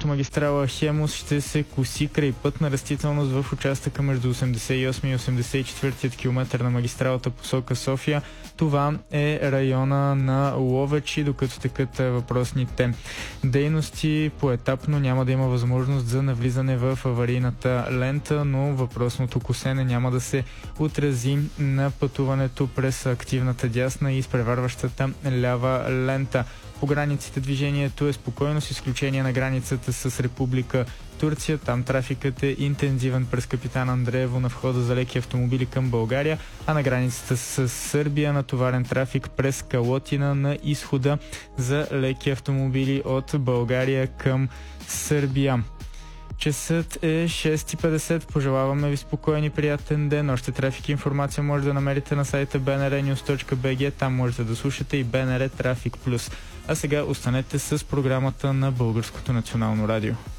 автомагистрала Хемус ще се коси край пътна растителност в участъка между 88 и 84 км на магистралата посока София. Това е района на Ловечи, докато текат въпросните дейности. Поетапно няма да има възможност за навлизане в аварийната лента, но въпросното косене няма да се отрази на пътуването през активната дясна и изпреварващата лява лента. По границите движението е спокойно, с изключение на границата с Република Турция. Там трафикът е интензивен през Капитан Андреево на входа за леки автомобили към България, а на границата с Сърбия натоварен трафик през Калотина на изхода за леки автомобили от България към Сърбия. Часът е 6:50. Пожелаваме ви спокоен и приятен ден. Още трафик и информация може да намерите на сайта bnrnews.bg. Там можете да слушате и БНР Трафик Плюс. А сега останете с програмата на Българското национално радио.